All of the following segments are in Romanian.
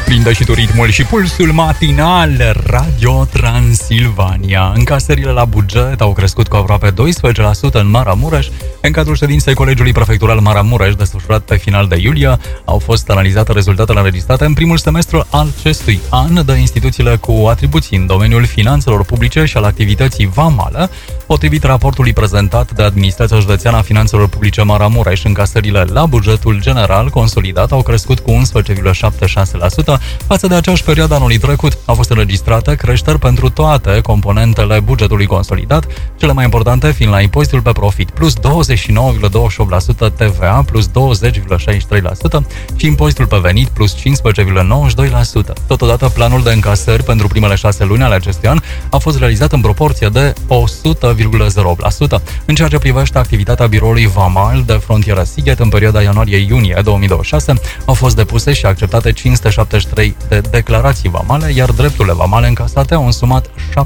Prinde și tu ritmul și pulsul matinal Radio Transilvania. Încasările la buget au crescut cu aproape 12% în Maramureș. În cadrul ședinței Colegiului Prefectural Maramureș, desfășurat pe final de iulie, au fost analizate rezultatele înregistrate în primul semestru al acestui an de instituțiile cu atribuții în domeniul finanțelor publice și al activității vamală. Potrivit raportului prezentat de Administrația Județeană a Finanțelor Publice Maramureș, încasările la bugetul general consolidat au crescut cu 11,76% față de aceeași perioadă anului trecut. Au fost înregistrate creșteri pentru toate componentele bugetului consolidat, cele mai importante fiind la impozitul pe profit, plus 29,28% TVA, plus 20,63% și impozitul pe venit, plus 15,92%. Totodată, planul de încasări pentru primele 6 luni ale acestui an a fost realizat în proporție de 100,08%. În ceea ce privește activitatea biroului vamal de frontieră Sighet în perioada ianuarie-iunie 2026, au fost depuse și acceptate 573 de declarații vamale, iar drepturile vamale încasate au însumat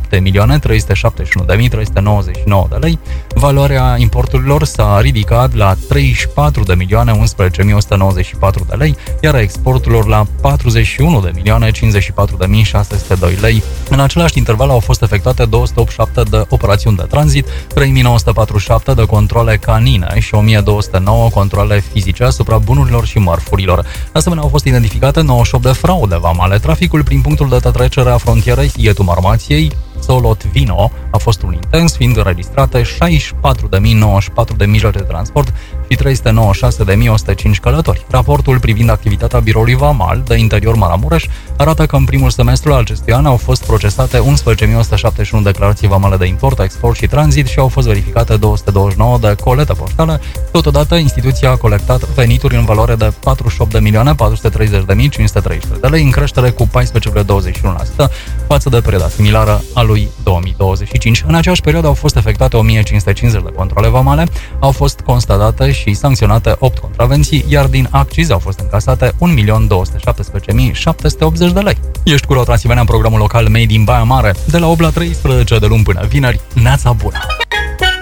7.371.399 de lei. Valoarea importurilor s-a ridicat la 34.011.194 de lei, iar a exporturilor la 41.054.602 lei. În același interval au fost efectuate 287 de operațiuni de tranzit, 3.947 de controle canine și 1.209 controle fizice asupra bunurilor și mărfurilor. De asemenea, au fost identificate 98 de fraude vamale. Traficul prin punctul de trecere a frontierei Sighetul Marmației, Solot-Vino, a fost unul intens, fiind înregistrate 64.094 de mijloace de transport și 396.105 călători. Raportul privind activitatea biroului vamal de interior Maramureș arată că în primul semestru al acestui an au fost procesate 11.171 declarații vamale de import, export și tranzit și au fost verificate 229 de colete poștale. Totodată, instituția a colectat venituri în valoare de 48.430.533 de lei, în creștere cu 14,21% față de perioada similară a lui 2025. În aceeași perioadă au fost efectuate 1550 de controle vamale, au fost constatate și sancționate 8 contravenții, iar din accize au fost încasate 1.217.780 de lei. Ești cu Ro Transilvania în programul local Made in Baia Mare, de la 8 la 13 de luni până vineri. Neața bună!